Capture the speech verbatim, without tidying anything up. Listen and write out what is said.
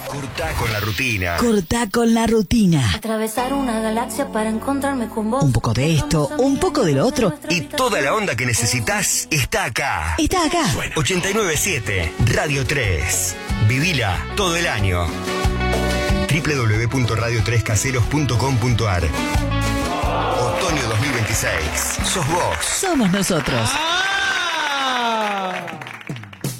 Cortá con la rutina. Cortá con la rutina. Atravesar una galaxia para encontrarme con vos. Un poco de esto, un poco de lo otro. Y toda la onda que necesitas está acá. Está acá. ochenta y nueve punto siete, Radio tres. Vivila todo el año. doble u doble u doble u punto radio tres caseros punto com punto ar. Otoño dos mil veintiséis. Sos vos. Somos nosotros.